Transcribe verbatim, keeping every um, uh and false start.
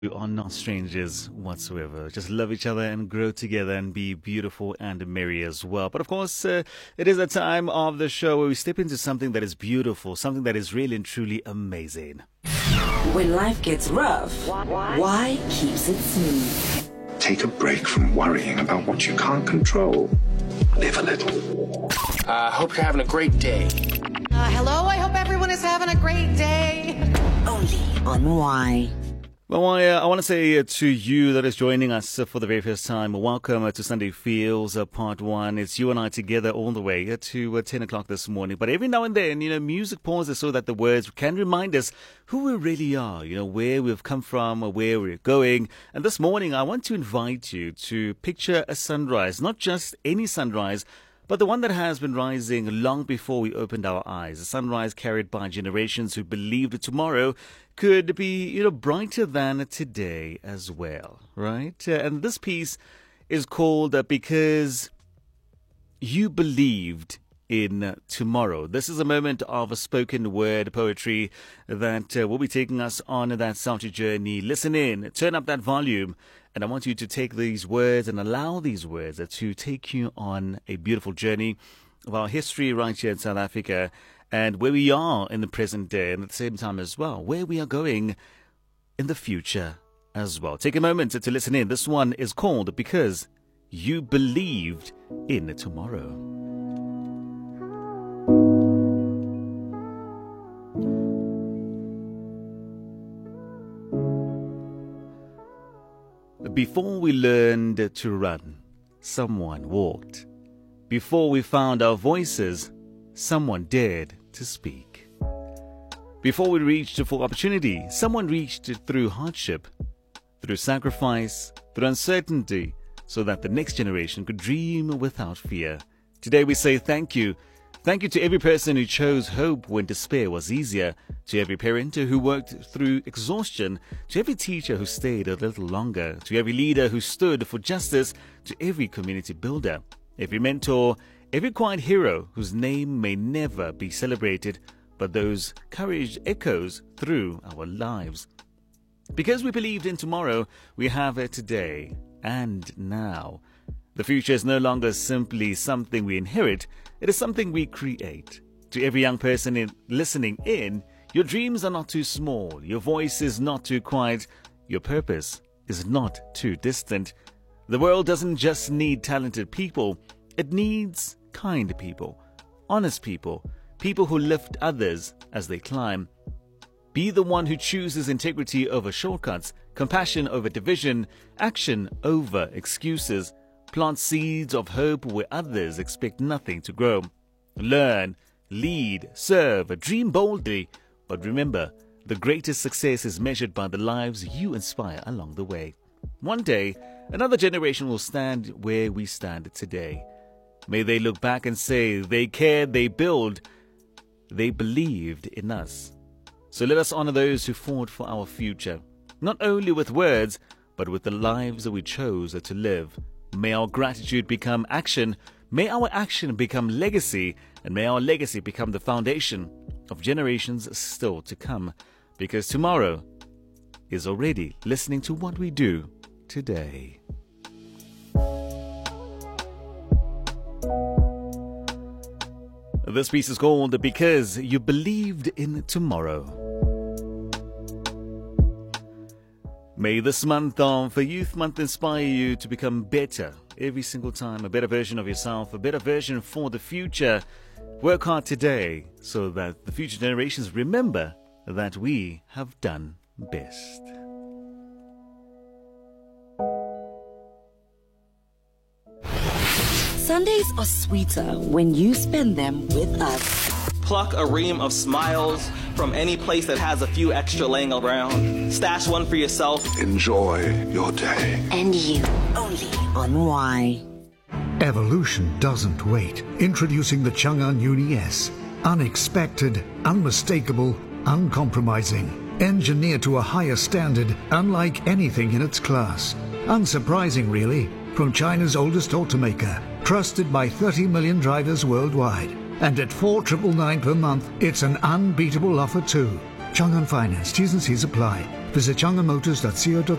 We are not strangers whatsoever. Just love each other and grow together and be beautiful and merry as well. But of course, uh, it is a time of the show where we step into something that is beautiful, something that is really and truly amazing. When life gets rough, why keeps it smooth? Take a break from worrying about what you can't control. Live a little. I uh, hope you're having a great day. Uh, hello, I hope everyone is having a great day. Only on Why. Well, I, uh, I want to say uh, to you that is joining us uh, for the very first time, welcome uh, to Sunday Feels uh, Part one. It's you and I together all the way uh, to uh, ten o'clock this morning. But every now and then, you know, music pauses so that the words can remind us who we really are, you know, where we've come from, or where we're going. And this morning, I want to invite you to picture a sunrise, not just any sunrise, but the one that has been rising long before we opened our eyes. A sunrise carried by generations who believed that tomorrow could be, you know, brighter than today as well, right? Uh, and this piece is called uh, Because You Believed in uh, Tomorrow. This is a moment of a spoken word poetry that uh, will be taking us on that soundtrack journey. Listen in, turn up that volume. And I want you to take these words and allow these words to take you on a beautiful journey of our history right here in South Africa and where we are in the present day, and at the same time as well, where we are going in the future as well. Take a moment to listen in. This one is called Because You Believed in Tomorrow. Before we learned to run, someone walked. Before we found our voices, someone dared to speak. Before we reached for opportunity, someone reached through hardship, through sacrifice, through uncertainty, so that the next generation could dream without fear. Today we say thank you. Thank you to every person who chose hope when despair was easier, to every parent who worked through exhaustion, to every teacher who stayed a little longer, to every leader who stood for justice, to every community builder, every mentor, every quiet hero whose name may never be celebrated, but those courage echoes through our lives. Because we believed in tomorrow, we have it today and now. The future is no longer simply something we inherit, it is something we create. To every young person in, listening in, your dreams are not too small, your voice is not too quiet, your purpose is not too distant. The world doesn't just need talented people, it needs kind people, honest people, people who lift others as they climb. Be the one who chooses integrity over shortcuts, compassion over division, action over excuses. Plant seeds of hope where others expect nothing to grow. Learn, lead, serve, dream boldly. But remember, the greatest success is measured by the lives you inspire along the way. One day, another generation will stand where we stand today. May they look back and say they cared, they built, they believed in us. So let us honor those who fought for our future, not only with words, but with the lives that we chose to live. May our gratitude become action, may our action become legacy, and may our legacy become the foundation of generations still to come. Because tomorrow is already listening to what we do today. This piece is called Because You Believed in Tomorrow. May this month of Youth Month inspire you to become better every single time, a better version of yourself, a better version for the future. Work hard today so that the future generations remember that we have done best. Sundays are sweeter when you spend them with us. Pluck a ream of smiles from any place that has a few extra laying around. Stash one for yourself. Enjoy your day. And you. Only on Why. Evolution doesn't wait. Introducing the Chang'an Uni S. Unexpected, unmistakable, uncompromising. Engineered to a higher standard, unlike anything in its class. Unsurprising, really, from China's oldest automaker. Trusted by thirty million drivers worldwide. And at four thousand nine hundred ninety-nine per month, it's an unbeatable offer too. Chang'an Finance. T's and C's apply. Visit chang'an motors dot co dot